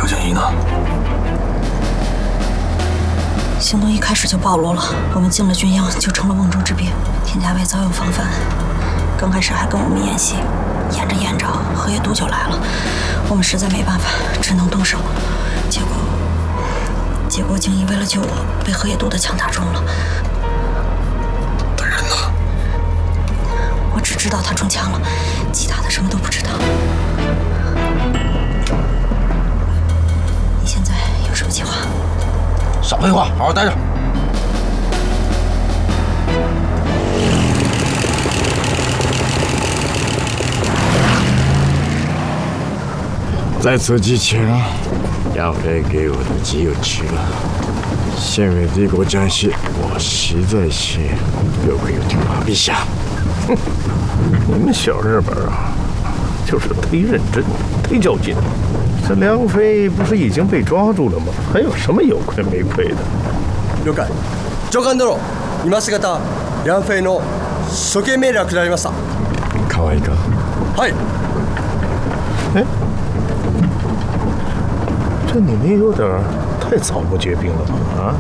刘静怡呢？ 行动一开始就暴露了，我们进了军营就成了瓮中之鳖。田家卫早有防范，刚开始还跟我们演戏，演着演着，河野渡就来了，我们实在没办法，只能动手。结果静怡为了救我，被河野渡的枪打中了。 他人呢？ 我只知道他中枪了，其他的什么都不知道。你现在有什么计划？ 少废话，好好待着。 在此之前，杨飞给我的只有吃了。献给帝国将士，我实在是有愧于天皇陛下。 哼，你们小日本啊，就是忒认真，忒较劲。这梁飞不是已经被抓住了吗？还有什么有愧没愧的？ 了解。上官殿、今しがた梁飛の処刑命令が下りました。 可愛いか？ はい。 哎，这你们有点太草木皆兵了吧？啊！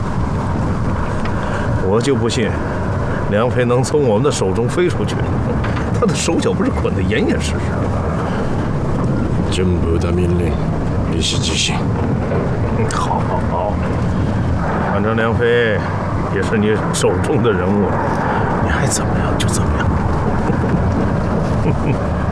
我就不信梁飞能从我们的手中飞出去，他的手脚不是捆得严严实实的。 全部的命令必须执行。 好，反正梁飞也是你手中的人物，你爱怎么样就怎么样。